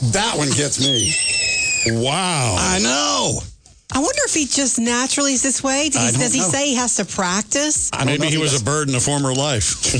That one gets me. Wow. I know. I wonder if he just naturally is this way. Does he say he has to practice? Maybe he was a bird in a former life.